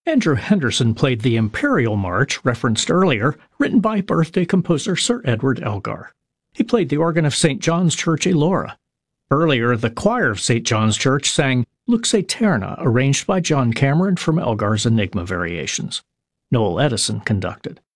Andrew Henderson played the Imperial March, referenced earlier, written by birthday composer Sir Edward Elgar. He played the organ of St. John's Church, Elora. Earlier, the choir of St. John's Church sang Lux Aeterna, arranged by John Cameron from Elgar's Enigma Variations. Noel Edison conducted.